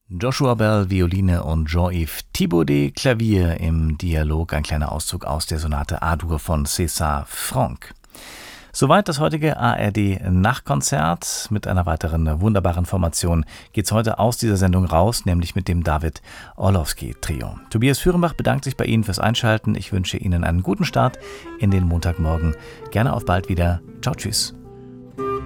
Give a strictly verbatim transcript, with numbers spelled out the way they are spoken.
Joshua Bell, Violine und Jean-Yves Thibaudet, Klavier im Dialog. Ein kleiner Auszug aus der Sonate A-Dur von César Franck. Soweit das heutige A R D-Nachtkonzert. Mit einer weiteren wunderbaren Formation geht's heute aus dieser Sendung raus, nämlich mit dem David Orlowski-Trio. Tobias Führenbach bedankt sich bei Ihnen fürs Einschalten. Ich wünsche Ihnen einen guten Start in den Montagmorgen. Gerne auf bald wieder. Ciao, tschüss.